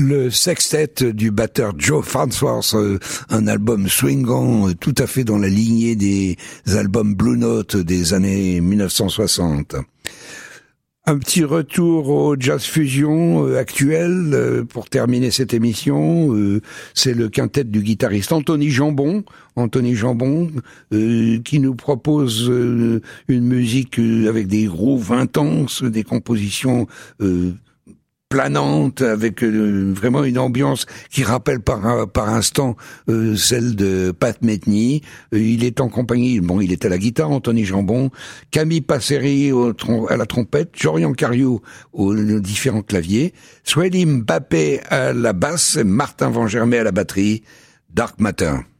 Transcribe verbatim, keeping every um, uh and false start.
le sextet du batteur Joe Farnsworth, un album swingant tout à fait dans la lignée des albums Blue Note des années mille neuf cent soixante. Un petit retour au jazz fusion euh, actuel euh, pour terminer cette émission. Euh, c'est le quintet du guitariste Anthony Jambon, Anthony Jambon, euh, qui nous propose euh, une musique euh, avec des grooves intenses, des compositions euh, planante, avec euh, vraiment une ambiance qui rappelle par par instant euh, celle de Pat Metheny. Euh, il est en compagnie, bon, il est à la guitare, Anthony Jambon, Camille Passeri au trom- à la trompette, Jorian Cariou aux, aux différents claviers, Swedy Mbappé à la basse, Martin Van Germay à la batterie. Dark Matter.